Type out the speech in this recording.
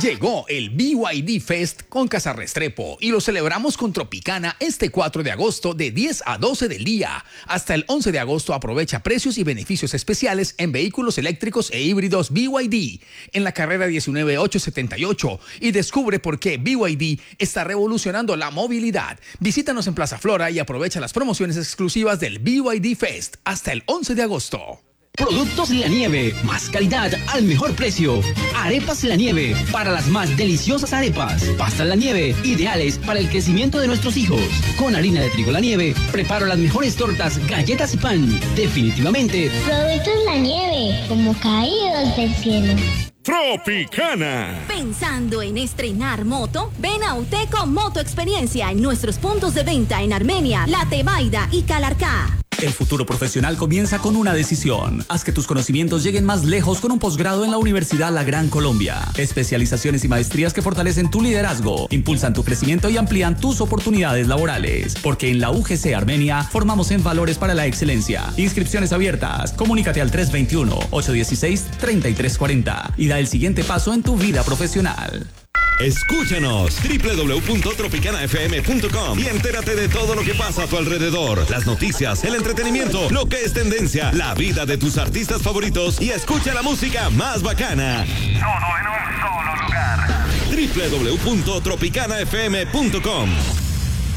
Llegó el BYD Fest con Casa Restrepo y lo celebramos con Tropicana este 4 de agosto de 10 a 12 del día. Hasta el 11 de agosto aprovecha precios y beneficios especiales en vehículos eléctricos e híbridos BYD en la carrera 19878 y descubre por qué BYD está revolucionando la movilidad. Visítanos en Plaza Flora y aprovecha las promociones exclusivas del BYD Fest hasta el 11 de agosto. Productos La Nieve, más calidad al mejor precio. Arepas La Nieve, para las más deliciosas arepas. Pastas La Nieve, ideales para el crecimiento de nuestros hijos. Con harina de trigo La Nieve, preparo las mejores tortas, galletas y pan. Definitivamente, Productos La Nieve, como caídos del cielo. Tropicana. Pensando en estrenar moto, ven a Uteco Moto Experiencia en nuestros puntos de venta en Armenia, La Tebaida y Calarcá. El futuro profesional comienza con una decisión. Haz que tus conocimientos lleguen más lejos con un posgrado en la Universidad La Gran Colombia. Especializaciones y maestrías que fortalecen tu liderazgo, impulsan tu crecimiento y amplían tus oportunidades laborales. Porque en la UGC Armenia formamos en valores para la excelencia. Inscripciones abiertas. Comunícate al 321-816-3340 y da el siguiente paso en tu vida profesional. Escúchanos www.tropicanafm.com y entérate de todo lo que pasa a tu alrededor, las noticias, el entretenimiento, lo que es tendencia, la vida de tus artistas favoritos y escucha la música más bacana. Todo en un solo lugar. www.tropicanafm.com